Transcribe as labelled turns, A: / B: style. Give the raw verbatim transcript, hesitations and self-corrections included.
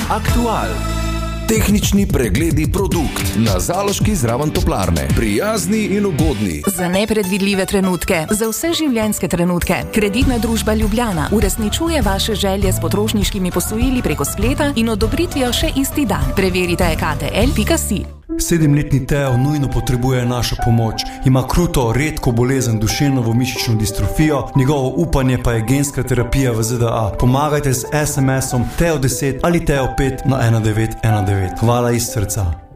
A: Aktual. Tehnični pregledi produkt na Zaloški zraven toplarne. Prijazni in ugodni.
B: Za nepredvidljive trenutke, za vse življenjske trenutke. Kreditna družba Ljubljana uresničuje vaše želje s potrošniškimi posojili preko spleta in odobritvijo še isti dan. Preverite k t l pika si.
C: Sedemletni Teo nujno potrebuje našo pomoč. Ima kruto, redko bolezen duševno mišično distrofijo, njegovo upanje pa je genska terapija v Z D A. Pomagajte z es em esom Teo deset ali Teo pet na ena devet ena devet. Hvala iz srca.